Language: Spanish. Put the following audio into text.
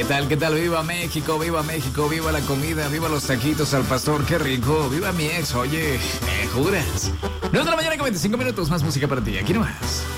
tal? ¿Qué tal? ¡Viva México! ¡Viva México! ¡Viva la comida! ¡Viva los taquitos al pastor! ¡Qué rico! ¡Viva mi ex! Oye, ¿me juras? 9 de la mañana con 25 minutos. Más música para ti. Aquí nomás.